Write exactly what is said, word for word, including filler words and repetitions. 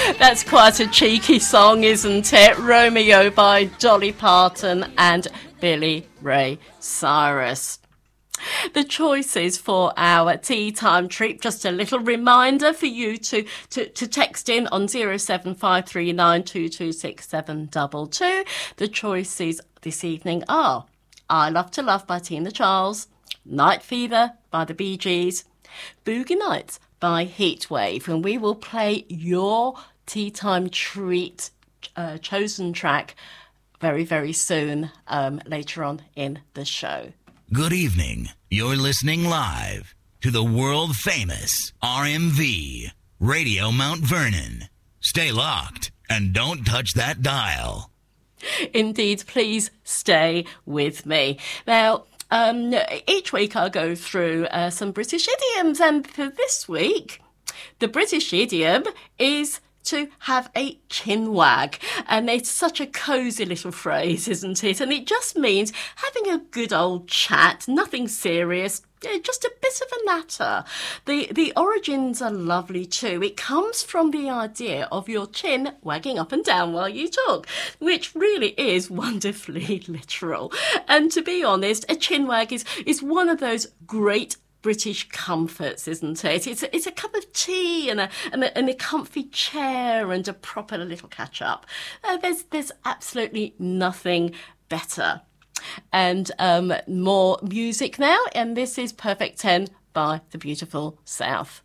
That's quite a cheeky song, isn't it? Romeo by Dolly Parton and Billy Ray Cyrus. The choices for our tea time treat, just a little reminder for you to, to, to text in on zero seven five three nine two two six seven two two. The choices this evening are I Love to Love by Tina Charles, Night Fever by the Bee Gees, Boogie Nights by Heatwave, and we will play your tea time treat uh, chosen track very, very soon um, later on in the show. Good evening. You're listening live to the world-famous R M V Radio Mount Vernon. Stay locked and don't touch that dial. Indeed, please stay with me. Now, um, each week I'll go through uh, some British idioms, and for this week, the British idiom is to have a chin wag. And it's such a cosy little phrase, isn't it? And it just means having a good old chat, nothing serious, just a bit of a natter. The, the origins are lovely too. It comes from the idea of your chin wagging up and down while you talk, which really is wonderfully literal. And to be honest, a chin wag is, is one of those great British comforts, isn't it? It's a, it's a cup of tea and a, and a and a comfy chair and a proper little catch up. Uh, there's there's absolutely nothing better. And um, more music now, and this is Perfect ten by the Beautiful South.